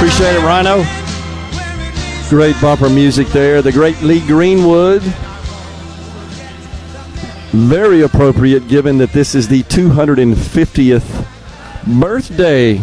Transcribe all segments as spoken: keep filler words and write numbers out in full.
Appreciate it, Rhino. Great bumper music there. The great Lee Greenwood. Very appropriate given that this is the two hundred fiftieth birthday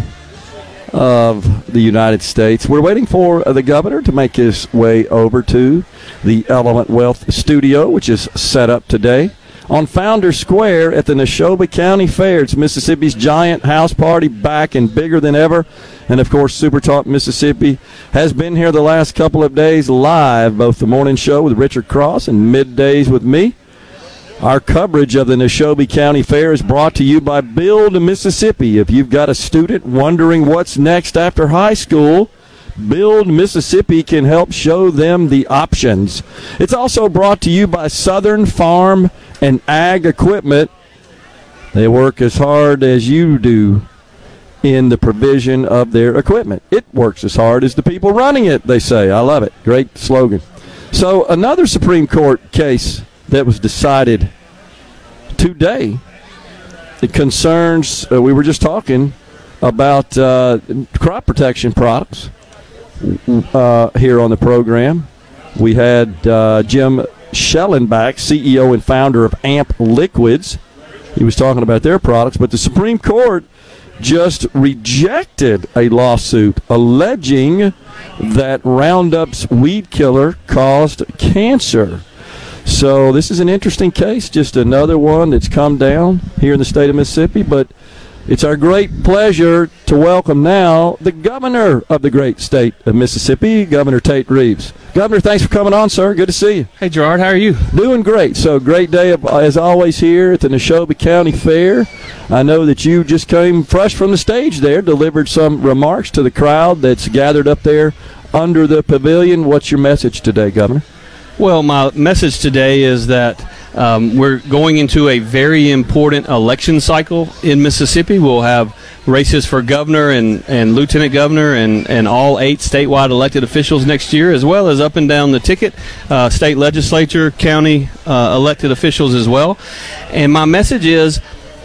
of the United States. We're waiting for the governor to make his way over to the Element Wealth studio, which is set up today on Founder Square at the Neshoba County Fair. It's Mississippi's giant house party, back and bigger than ever. And, of course, Super Talk Mississippi has been here the last couple of days live, both the morning show with Richard Cross and middays with me. Our coverage of the Neshoba County Fair is brought to you by Build Mississippi. If you've got a student wondering what's next after high school, Build Mississippi can help show them the options. It's also brought to you by Southern Farm and Ag Equipment. They work as hard as you do in the provision of their equipment. It works as hard as the people running it, they say. I love it. Great slogan. So another Supreme Court case that was decided today, it concerns, uh, we were just talking about uh, crop protection products uh, here on the program. We had uh, Jim Schellenbach, C E O and founder of A M P Liquids. He was talking about their products, but the Supreme Court just rejected a lawsuit alleging that Roundup's weed killer caused cancer. So this is an interesting case, just another one that's come down here in the state of Mississippi, but it's our great pleasure to welcome now the governor of the great state of Mississippi, Governor Tate Reeves. Governor, thanks for coming on, sir. Good to see you. Hey, Gerard, how are you? Doing great. So great day, as always, here at the Neshoba County Fair. I know that you just came fresh from the stage there, delivered some remarks to the crowd that's gathered up there under the pavilion. What's your message today, Governor? Well, my message today is that um, we're going into a very important election cycle in Mississippi. We'll have races for governor and, and lieutenant governor and, and all eight statewide elected officials next year, as well as up and down the ticket, uh, state legislature, county uh, elected officials as well. And my message is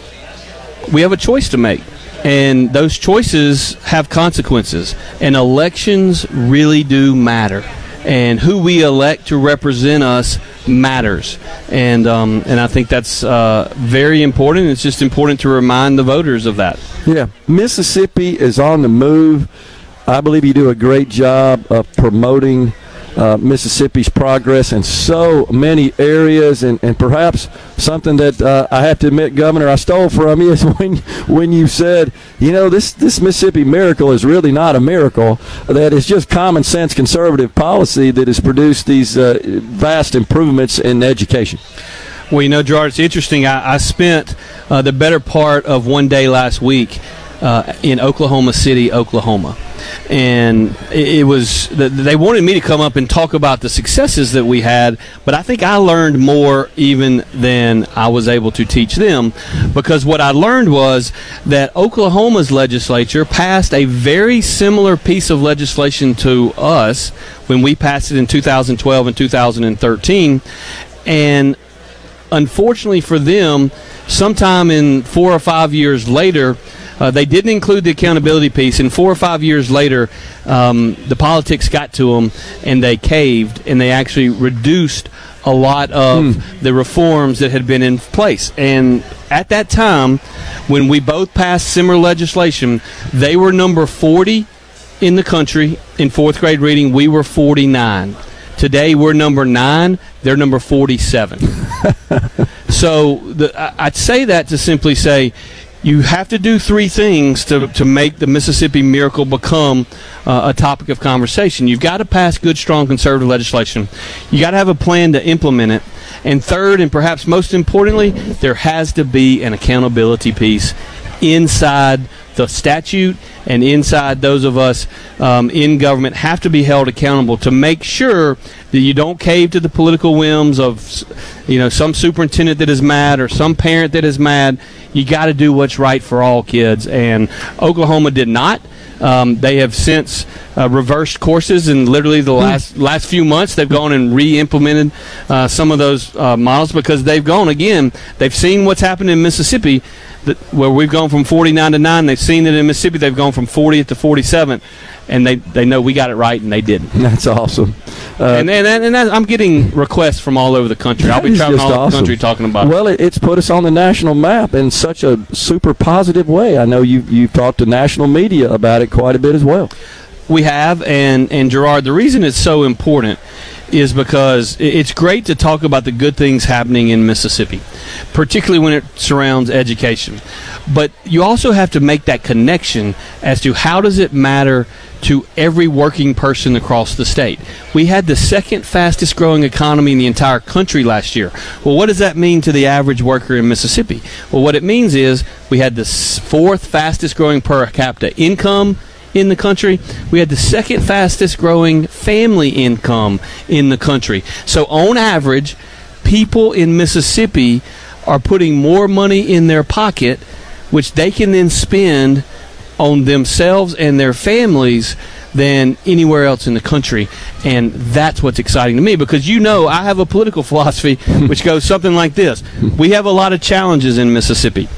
we have a choice to make. And those choices have consequences. And elections really do matter. And who we elect to represent us matters. And um, and I think that's uh, very important. It's just important to remind the voters of that. Yeah. Mississippi is on the move. I believe you do a great job of promoting uh, Mississippi's progress in so many areas. And, and perhaps something that uh, I have to admit, Governor, I stole from you is when, when you said, you know, this, this Mississippi miracle is really not a miracle. That is just common sense conservative policy that has produced these uh, vast improvements in education. Well, you know, Gerard, it's interesting. I, I spent uh, the better part of one day last week uh, in Oklahoma City, Oklahoma. And it, it was, they wanted me to come up and talk about the successes that we had, but I think I learned more even than I was able to teach them, because what I learned was that Oklahoma's legislature passed a very similar piece of legislation to us when we passed it in two thousand twelve and two thousand thirteen, and unfortunately for them, sometime in four or five years later, Uh, they didn't include the accountability piece, and four or five years later, um, the politics got to them, and they caved, and they actually reduced a lot of hmm. the reforms that had been in place. And at that time, when we both passed similar legislation, they were number forty in the country in fourth grade reading. We were forty-nine. Today, we're number nine. They're number forty-seven. So the, I, I'd say that to simply say, you have to do three things to, to make the Mississippi miracle become uh, a topic of conversation. You've got to pass good, strong conservative legislation. You got to have a plan to implement it. And third, and perhaps most importantly, there has to be an accountability piece inside the statute, and inside those of us um, in government have to be held accountable to make sure that you don't cave to the political whims of, you know, some superintendent that is mad or some parent that is mad. You got to do what's right for all kids, and Oklahoma did not. Um, they have since uh, reversed courses, and literally the last last few months they've gone and re-implemented uh, some of those uh, models because they've gone again. They've seen what's happened in Mississippi, that, where we've gone from forty-nine to nine. They've seen that in Mississippi they've gone from fortieth to forty-seventh, and they they know we got it right and they didn't. That's awesome. Uh, and and, and that, I'm getting requests from all over the country. I'll be traveling all over awesome. the country talking about well, it. Well, it's put us on the national map in such a super positive way. I know you you've talked to national media about it quite a bit as well. We have, and, and Gerard, the reason it's so important is because it's great to talk about the good things happening in Mississippi, particularly when it surrounds education. But you also have to make that connection as to how does it matter to every working person across the state. We had the second fastest growing economy in the entire country last year. Well, what does that mean to the average worker in Mississippi? Well, what it means is we had the fourth fastest growing per capita income in the country. We had the second fastest growing family income in the country. So on average, people in Mississippi are putting more money in their pocket, which they can then spend on themselves and their families than anywhere else in the country. And that's what's exciting to me, because you know I have a political philosophy which goes something like this. We have a lot of challenges in Mississippi,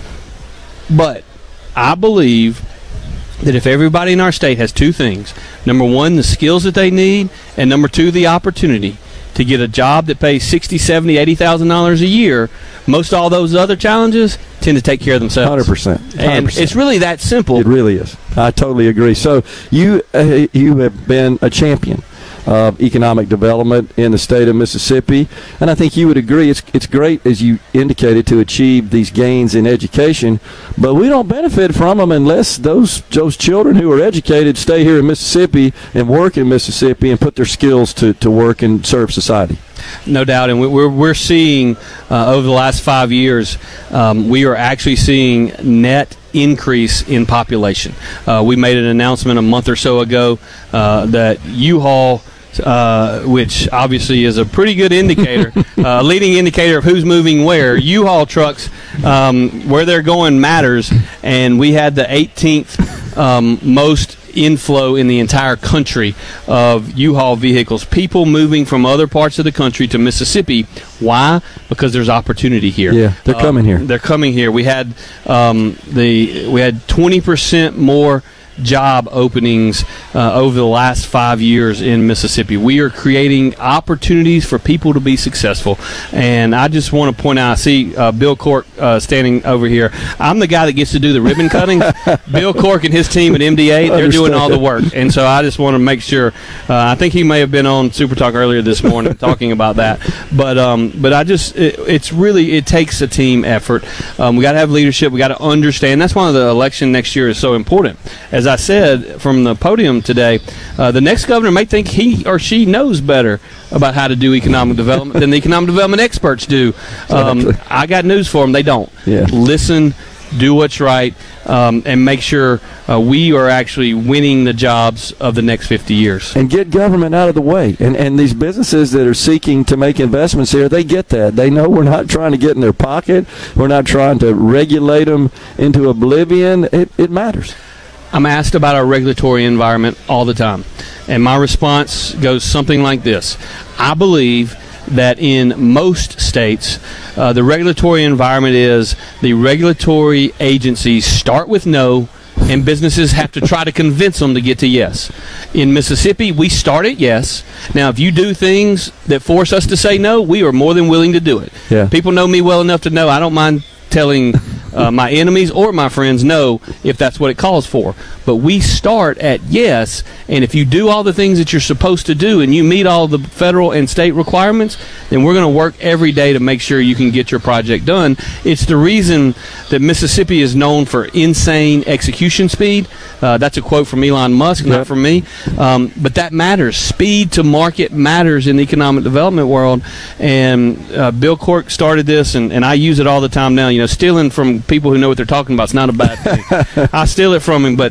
but I believe that if everybody in our state has two things, number one, the skills that they need, and number two, the opportunity to get a job that pays sixty, seventy, eighty thousand dollars a year, most all those other challenges tend to take care of themselves. one hundred percent. one hundred percent. And it's really that simple. It really is. I totally agree. So you uh, you have been a champion of economic development in the state of Mississippi, and I think you would agree it's it's great, as you indicated, to achieve these gains in education, but we don't benefit from them unless those those children who are educated stay here in Mississippi and work in Mississippi and put their skills to, to work and serve society. No doubt, and we're we're seeing uh, over the last five years, um, we are actually seeing net increase in population. Uh, we made an announcement a month or so ago uh, that U-Haul, Uh, which obviously is a pretty good indicator, a uh, leading indicator of who's moving where. U-Haul trucks, um, where they're going matters, and we had the eighteenth um, most inflow in the entire country of U-Haul vehicles, people moving from other parts of the country to Mississippi. Why? Because there's opportunity here. Yeah, they're uh, coming here. They're coming here. We had um, the we had twenty percent more job openings uh, over the last five years in Mississippi. We are creating opportunities for people to be successful, and I just want to point out, I see uh, Bill Cork uh, standing over here. I'm the guy that gets to do the ribbon cutting. Bill Cork and his team at M D A, they're doing all the work, and so I just want to make sure. Uh, I think he may have been on Super Talk earlier this morning talking about that, but um, but I just it, it's really it takes a team effort. Um, we got to have leadership. We got to understand. That's why the election next year is so important. As I said from the podium today, uh, the next governor may think he or she knows better about how to do economic development than the economic development experts do. Um, I got news for them. They don't. Yeah. Listen, do what's right, um, and make sure uh, we are actually winning the jobs of the next fifty years. And get government out of the way. And and these businesses that are seeking to make investments here, they get that. They know we're not trying to get in their pocket. We're not trying to regulate them into oblivion. It, it matters. I'm asked about our regulatory environment all the time, and my response goes something like this. I believe that in most states, uh, the regulatory environment is the regulatory agencies start with no, and businesses have to try to convince them to get to yes. In Mississippi, we start at yes. Now, if you do things that force us to say no, we are more than willing to do it. Yeah. People know me well enough to know I don't mind telling uh, my enemies or my friends no if that's what it calls for. But we start at yes, and if you do all the things that you're supposed to do and you meet all the federal and state requirements, then we're going to work every day to make sure you can get your project done. It's the reason that Mississippi is known for insane execution speed. Uh, that's a quote from Elon Musk, yep. not from me. Um, but that matters. Speed to market matters in the economic development world. And uh, Bill Cork started this, and, and I use it all the time now. You know, stealing from people who know what they're talking about is not a bad thing. I steal it from him, but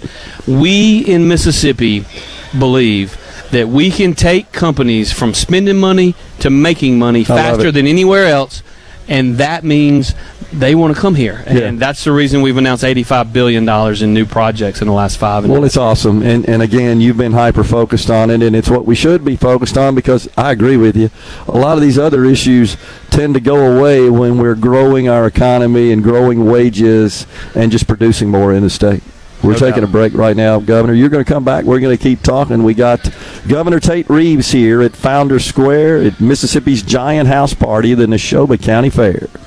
we in Mississippi believe that we can take companies from spending money to making money faster than anywhere else, and that means they want to come here, and Yeah. that's the reason we've announced eighty-five billion dollars in new projects in the last five. And Well, it's awesome, and and again, you've been hyper focused on it, and it's what we should be focused on, because I agree with you. A lot of these other issues tend to go away when we're growing our economy and growing wages and just producing more in the state. We're No taking doubt. a break right now, Governor. You're going to come back. We're going to keep talking. We got Governor Tate Reeves here at Founders Square at Mississippi's Giant House Party, the Neshoba County Fair.